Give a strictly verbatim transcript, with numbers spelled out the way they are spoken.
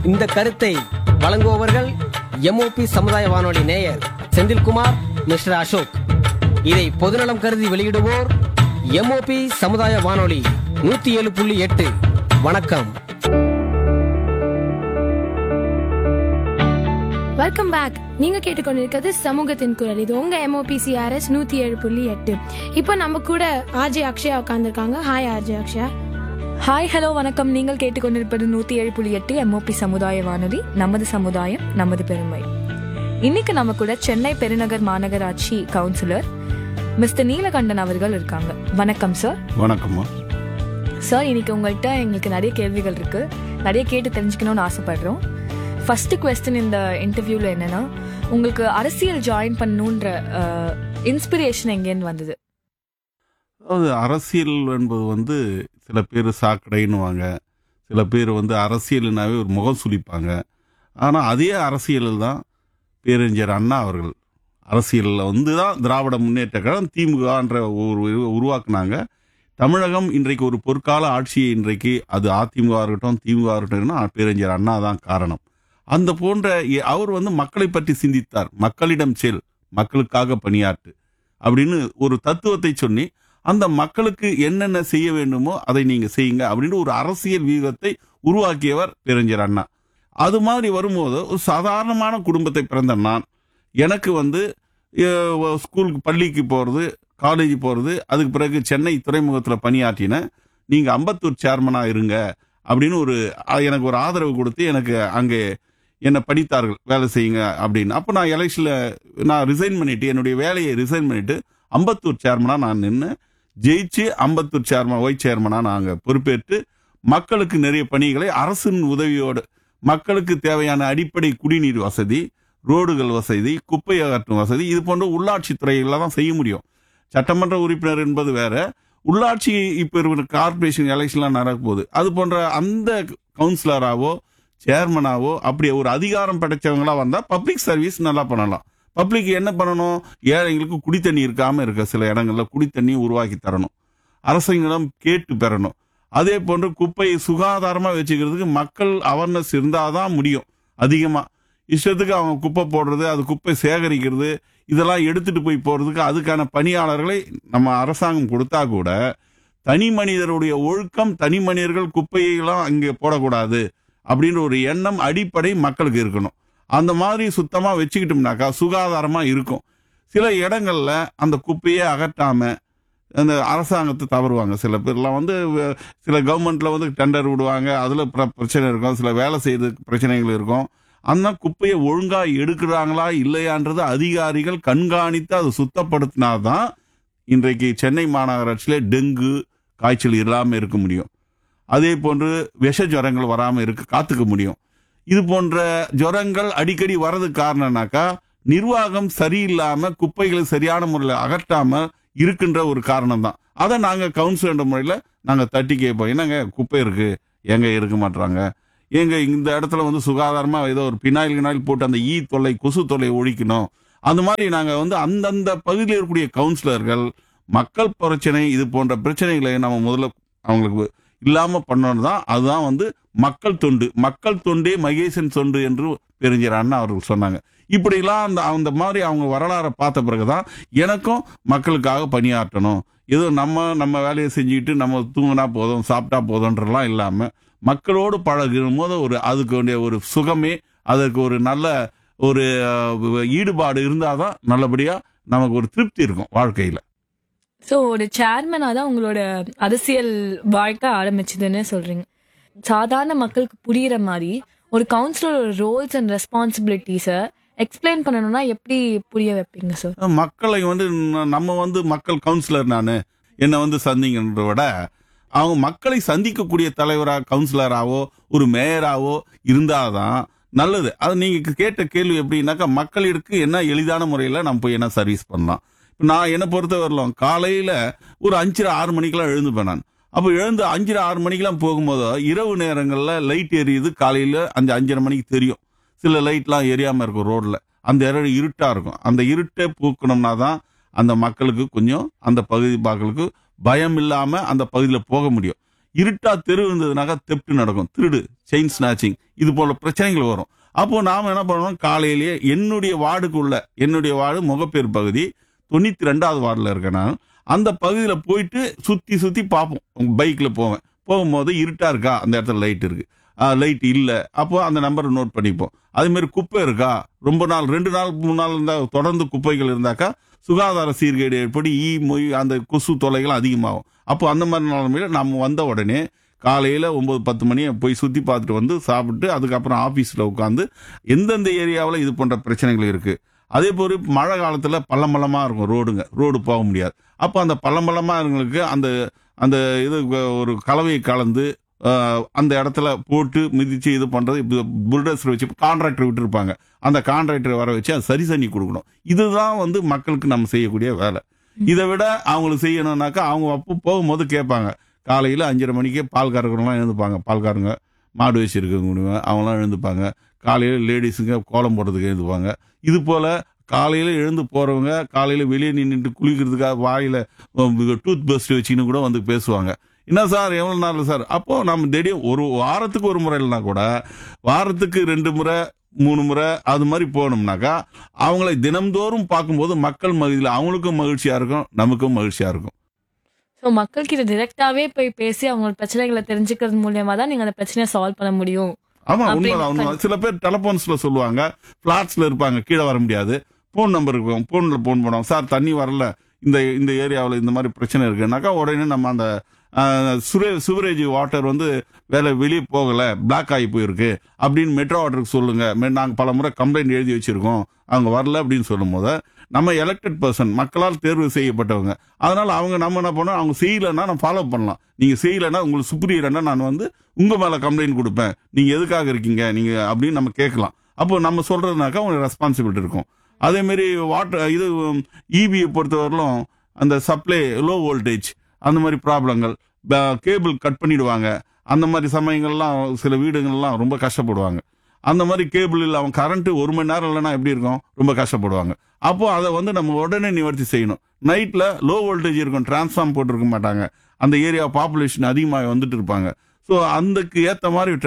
இந்த கருத்தை வழங்குபவர்கள் எம்ஓபி சமுதாய வானொலி நேயர் செந்தில்குமார், மிஸ்டர் அசோக். இதை பொதுநலம் கருதி வெளியிடுவோர் எம்ஓபி சமுதாய வானொலி நூத்தி ஏழு புள்ளி எட்டு. வணக்கம். Welcome back. நீங்க கேட்டுக்கொண்டிருக்கிறது சமூகத்தின் குரல். இது உங்க எம்ஓபிசிஆர்எஸ் நூத்தி ஏழு புள்ளி எட்டு. இப்போ நம்ம கூட ஆர்ஜே அக்ஷயா உட்காந்துருக்காங்க. Hi RJ Akshaya. Hi, hello, வணக்கம். நீங்கள் கேட்டுக்கொண்டிருப்பது நூத்தி ஏழு புள்ளி எட்டு எம்ஓபி சமுதாய வானொலி. நமது சமுதாயம், நமது பெருமை. இன்னைக்கு நம்ம கூட சென்னை பெருநகர் மாநகராட்சி கவுன்சிலர் மிஸ்டர் நீலகண்டன் அவர்கள் இருக்காங்க. வணக்கம் சார். வணக்கம்மா சார். இன்னைக்கு உங்கள்கிட்ட எங்களுக்கு நிறைய கேள்விகள் இருக்கு, நிறைய கேட்டு தெரிஞ்சுக்கணும்னு ஆசைப்படுறோம். ஃபர்ஸ்ட் குவெஸ்டின் இந்த இன்டர்வியூல என்னன்னா, உங்களுக்கு அரசியல் ஜாயின் பண்ணணுன்ற இன்ஸ்பிரேஷன் எங்கேருந்து வந்தது? அதாவது அரசியல் என்பது வந்து சில பேர் சாக்கடைன்னுவாங்க, சில பேர் வந்து அரசியல்னாவே ஒரு முகம் சுளிப்பாங்க. ஆனால் அதே அரசியலில் தான் பேரறிஞர் அண்ணா அவர்கள் அரசியலில் வந்து தான் திராவிட முன்னேற்ற கழகம் திமுகன்ற ஒரு உருவாக்குனாங்க. தமிழகம் இன்றைக்கு ஒரு பொற்கால ஆட்சியை இன்றைக்கு அது அதிமுக இருக்கட்டும் திமுக இருக்கட்டும்னா பேரறிஞர் அண்ணா தான் காரணம். அந்த போன்ற அவர் வந்து மக்களை பற்றி சிந்தித்தார். மக்களிடம் செல், மக்களுக்காக பணியாற்று அப்படின்னு ஒரு தத்துவத்தை சொல்லி அந்த மக்களுக்கு என்னென்ன செய்ய வேண்டுமோ அதை நீங்க செய்யுங்க அப்படின்னு ஒரு அரசியல் வியூகத்தை உருவாக்கியவர் பேரறிஞர் அண்ணா. அது மாதிரி வரும்போது ஒரு சாதாரணமான குடும்பத்தை பிறந்த நான், எனக்கு வந்து ஸ்கூலுக்கு பள்ளிக்கு போகிறது, காலேஜ் போகிறது, அதுக்கு பிறகு சென்னை துறைமுகத்தில் பணியாற்றினேன். நீங்கள் அம்பத்தூர் சேர்மனாக இருங்க அப்படின்னு ஒரு எனக்கு ஒரு ஆதரவு கொடுத்து எனக்கு அங்கே என்னை படித்தார்கள், வேலை செய்யுங்க அப்படின்னு. அப்போ நான் எலெக்ஷனில் நான் ரிசைன் பண்ணிவிட்டு என்னுடைய வேலையை ரிசைன் பண்ணிவிட்டு அம்பத்தூர் சேர்மனாக நான் நின்று ஜெயிச்சு அம்பத்தூர் சேர்மன் ஒய் சேர்மனாக நாங்கள் பொறுப்பேற்று மக்களுக்கு நிறைய பணிகளை அரசின் உதவியோடு மக்களுக்கு தேவையான அடிப்படை குடிநீர் வசதி, ரோடுகள் வசதி, குப்பை அகற்றும் வசதி, இது போன்ற உள்ளாட்சி துறைகளில் தான் செய்ய முடியும். சட்டமன்ற உறுப்பினர் என்பது வேற, உள்ளாட்சி இப்போ இருக்கிற கார்பரேஷன் எலெக்ஷன்லாம் நடக்கும்போது அது போன்ற அந்த கவுன்சிலராகவோ சேர்மனாவோ அப்படி ஒரு அதிகாரம் படைச்சவங்களா வந்தால் பப்ளிக் சர்வீஸ் நல்லா பண்ணலாம். பப்ளிக் என்ன பண்ணணும்? ஏழைங்களுக்கு குடித்தண்ணி இருக்காமல் இருக்க சில இடங்களில் குடித்தண்ணி உருவாக்கி தரணும், அரசிடம் கேட்டு பெறணும். அதே போன்று குப்பையை சுகாதாரமாக வச்சுக்கிறதுக்கு மக்கள் அவேர்னஸ் இருந்தால் தான் முடியும். அதிகமாக இஷ்டத்துக்கு அவங்க குப்பை போடுறது, அது குப்பை சேகரிக்கிறது, இதெல்லாம் எடுத்துட்டு போய் போகிறதுக்கு அதுக்கான பணியாளர்களை நம்ம அரசாங்கம் கொடுத்தா கூட தனி மனிதருடைய ஒழுக்கம், தனி மனிதர்கள் குப்பையெல்லாம் அங்கே போடக்கூடாது அப்படின்ற ஒரு எண்ணம் அடிப்படை மக்களுக்கு இருக்கணும். அந்த மாதிரி சுத்தமாக வச்சுக்கிட்டோம்னாக்கா சுகாதாரமாக இருக்கும். சில இடங்களில் அந்த குப்பையே அகற்றாமல் அந்த அரசாங்கத்தை தவறுவாங்க. சில பேர்லாம் வந்து சில கவர்மெண்ட்டில் வந்து டெண்டர் விடுவாங்க, அதில் பிரச்சனை இருக்கும், சில வேலை செய்யறதுக்கு பிரச்சனைகள் இருக்கும். அந்த குப்பையை ஒழுங்காக எடுக்கிறாங்களா இல்லையான்றது அதிகாரிகள் கண்காணித்து அதை சுத்தப்படுத்தினாதான் இன்றைக்கு சென்னை மாநகராட்சியில் டெங்கு காய்ச்சல் இல்லாமல் இருக்க முடியும். அதே போன்று விஷ ஜுரங்கள் வராமல் இருக்க காத்துக்க முடியும். இது போன்ற ஜுரங்கள் அடிக்கடி வர்றதுக்கு காரணம்னாக்கா நிர்வாகம் சரியில்லாமல் குப்பைகளை சரியான முறையில் அகற்றாமல் இருக்கின்ற ஒரு காரணம் தான். அதை நாங்கள் கவுன்சிலர் முறையில் நாங்கள் தட்டி கேட்போம். என்னங்க குப்பை இருக்கு, எங்க இருக்க மாட்டாங்க, எங்க இந்த இடத்துல வந்து சுகாதாரமாக ஏதோ ஒரு பினாயில் கினாயில் போட்டு அந்த ஈ தொல்லை கொசு தொல்லை ஒழிக்கணும். அந்த மாதிரி நாங்கள் வந்து அந்தந்த பகுதியில் இருக்கக்கூடிய கவுன்சிலர்கள் மக்கள் பிரச்சனை இது போன்ற பிரச்சனைகளை நம்ம முதல்ல அவங்களுக்கு இல்லாமல் பண்ணணும் தான். அதுதான் வந்து மக்கள் தொண்டு. மக்கள் தொண்டே மகேசன் தொண்டு என்று பேரறிஞர் அண்ணா அவர்கள் சொன்னாங்க. இப்படிலாம் அந்த அந்த மாதிரி அவங்க வரலாறை பார்த்த பிறகுதான் எனக்கும் மக்களுக்காக பணியாற்றணும், ஏதோ நம்ம நம்ம வேலையை செஞ்சுக்கிட்டு நம்ம தூங்கினா போதும் சாப்பிட்டா போதும்ன்றலாம் இல்லாமல் மக்களோடு பழகும் போது ஒரு அதுக்கு வேண்டிய ஒரு சுகமே, அதற்கு ஒரு நல்ல ஒரு ஈடுபாடு இருந்தால் தான் நல்லபடியாக நமக்கு ஒரு திருப்தி இருக்கும் வாழ்க்கையில். ஸோ ஒரு சேர்மனாக தான் உங்களோட அரசியல் வாழ்க்கை ஆரம்பிச்சதுன்னு சொல்றீங்க. சாதாரண மக்களுக்கு புரியுற மாதிரி ஒரு கவுன்சிலர் ரோல்ஸ் அண்ட் ரெஸ்பான்சிபிலிட்டிஸை எக்ஸ்பிளைன் பண்ணணும்னா எப்படி புரிய வைப்பீங்க சார்? மக்களை வந்து நம்ம வந்து மக்கள் கவுன்சிலர், நான் என்னை வந்து சந்திங்கன்றத விட அவங்க மக்களை சந்திக்கக்கூடிய தலைவராக கவுன்சிலராகவோ ஒரு மேயராகவோ இருந்தாதான் நல்லது. அது நீங்க கேட்ட கேள்வி எப்படின்னாக்கா மக்களுக்கு என்ன எளிதான முறையில் நம்ம போய் என்ன சர்வீஸ் பண்ணலாம். நான் என்னை பொறுத்த வரலாம் காலையில் ஒரு அஞ்சரை ஆறு மணிக்கெல்லாம் எழுந்துப்பேன் நான். அப்போ எழுந்து அஞ்சரை ஆறு மணிக்கெல்லாம் போகும்போது இரவு நேரங்களில் லைட் எரியுது. காலையில் அஞ்சு அஞ்சரை மணிக்கு தெரியும் சில லைட்லாம் எரியாமல் இருக்கும் ரோடில். அந்த இடம் இருட்டாக இருக்கும். அந்த இருட்டை போக்கணும்னா தான் அந்த மக்களுக்கு கொஞ்சம் அந்த பகுதி மக்களுக்கு பயம் இல்லாமல் அந்த பகுதியில் போக முடியும். இருட்டா தெரு இருந்ததுனாக்கா தெப்ட் நடக்கும், திருடு, செயின் ஸ்நாச்சிங், இது போல பிரச்சனைகள் வரும். அப்போ நாம என்ன பண்ணணும், காலையிலேயே என்னுடைய வார்டுக்குள்ள, என்னுடைய வார்டு முகப்பேர் பகுதி தொண்ணூத்தி ரெண்டாவது வார்டுல இருக்கேன் நான். அந்த பகுதியில போயிட்டு சுத்தி சுத்தி பார்ப்போம். பைக்ல போவேன், போகும்போது இருட்டா இருக்கா, அந்த இடத்துல லைட் இருக்கு, லைட் இல்ல, அப்போ அந்த நம்பரை நோட் பண்ணிப்போம். அதே மாதிரி குப்பை இருக்கா, ரொம்ப நாள் ரெண்டு நாள் மூணு நாள் இருந்தா தொடர்ந்து குப்பைகள் இருந்தாக்கா சுகாதார சீர்கேடு ஏற்படி ஈ மொய் அந்த கொசு தொல்லைகள் அதிகமாகும். அப்போ அந்த மாதிரி நிலைமையில நம்ம வந்த உடனே காலையில ஒன்பது பத்து மணி போய் சுத்தி பார்த்துட்டு வந்து சாப்பிட்டு அதுக்கப்புறம் ஆபீஸ்ல உட்காந்து எந்தெந்த ஏரியாவில் இது போன்ற பிரச்சனைகள் இருக்கு. அதே போல மழை காலத்துல பள்ளம் பள்ளமா இருக்கும் ரோடுங்க, ரோடு போக முடியாது. அப்போ அந்த பள்ளம் பள்ளமா இருக்கிறவங்களுக்கு அந்த அந்த இது ஒரு கலவையை கலந்து அந்த இடத்துல போட்டு மிதிச்சு இது பண்றது, புல்டோசர் வச்சு கான்ட்ராக்டர் விட்டு இருப்பாங்க, அந்த கான்ட்ராக்டரை வர வச்சு அதை சரி பண்ணி கொடுக்கணும். இதுதான் வந்து மக்களுக்கு நம்ம செய்யக்கூடிய வேலை. இதை விட அவங்களுக்கு செய்யணும்னாக்கா அவங்க அப்போ போகும்போது கேட்பாங்க, காலையில் அஞ்சரை மணிக்கே பால் கறக்கிறவங்களாம் எழுந்துப்பாங்க, பால்காரங்க மாடு வச்சிருக்கவங்க அவங்களாம் எழுந்துப்பாங்க. காலையில் லேடிஸுங்க கோலம் போடுறதுக்கு எழுந்துப்பாங்க. இது போல காலையில் எழுந்து போறவங்க காலையில் வெளியே நின்றுட்டு குளிக்கிறதுக்காக வாயில டூத் பிரஷ் வச்சுன்னு கூட வந்து பேசுவாங்க. என்ன சார் எவ்வளோ நாள் சார்? அப்போ நம்ம திடீர் ஒரு வாரத்துக்கு ஒரு முறை இல்லைனா கூட வாரத்துக்கு ரெண்டு முறை மூணு முறை அது மாதிரி போகணும்னாக்கா அவங்களை தினம்தோறும் பார்க்கும்போது மக்கள் மகிழ்ச்சியில் அவங்களுக்கும் மகிழ்ச்சியா இருக்கும், நமக்கும் மகிழ்ச்சியா இருக்கும். ஸோ மக்கள் கிட்ட டிரெக்டாவே போய் பேசி அவங்களோட பிரச்சனைகளை தெரிஞ்சுக்கிறது மூலியமா தான் நீங்க அந்த பிரச்சனையை சால்வ் பண்ண முடியும். ஆமா, உண்மைதான் உண்மை. சில பேர் டெலிபோன்ஸ்ல சொல்லுவாங்க, பிளாட்ஸ்ல இருப்பாங்க, கீழே வர முடியாது, போன் நம்பர் இருக்கும், போன்ல போன் பண்ணுவோம், சார் தண்ணி வரல, இந்த இந்த ஏரியாவில் இந்த மாதிரி பிரச்சனை இருக்குனாக்கா உடனே நம்ம அந்த சுவரேஜ் வாட்டர் வந்து வேலை வெளியே போகல, பிளாக் ஆகி போயிருக்கு அப்படின்னு மெட்ரோ வாட்டருக்கு சொல்லுங்க, நாங்கள் பல முறை கம்ப்ளைண்ட் எழுதி வச்சிருக்கோம், அவங்க வரல அப்படின்னு சொல்லும் போது நம்ம எலெக்டட் பர்சன், மக்களால் தேர்வு செய்யப்பட்டவங்க, அதனால அவங்க நம்ம என்ன பண்ணோம், அவங்க செய்யலைன்னா நம்ம ஃபாலோ பண்ணலாம். நீங்க செய்யலைன்னா உங்களுக்கு சுப்ரியர்னா நான் வந்து உங்க மேல கம்ப்ளைண்ட் கொடுப்பேன், நீங்க எதுக்காக இருக்கீங்க நீங்க அப்படின்னு நம்ம கேட்கலாம். அப்போ நம்ம சொல்றதுனாக்கா உங்களுக்கு ரெஸ்பான்சிபிலிட்டி இருக்கும். அதே மாதிரி வாட்டர் இது இபியை பொறுத்தவரையிலும் அந்த சப்ளை லோ வோல்டேஜ் அந்த மாதிரி ப்ராப்ளங்கள், கேபிள் கட் பண்ணிடுவாங்க, அந்த மாதிரி சமயங்கள்லாம் சில வீடுகள்லாம் ரொம்ப கஷ்டப்படுவாங்க. அந்த மாதிரி கேபிள் இல்லை, அவன் கரண்ட் ஒரு மணி நேரம் இல்லைன்னா எப்படி இருக்கும், ரொம்ப கஷ்டப்படுவாங்க. அப்போ அதை வந்து நம்ம உடனே நிவர்த்தி செய்யணும். நைட்ல லோ வோல்டேஜ் இருக்கும், டிரான்ஸ்ஃபார்ம் போட்டிருக்க மாட்டாங்க, அந்த ஏரியா பாப்புலேஷன் அதிகமாக வந்துட்டு இருப்பாங்க. ஸோ அதுக்கு ஏற்ற மாதிரி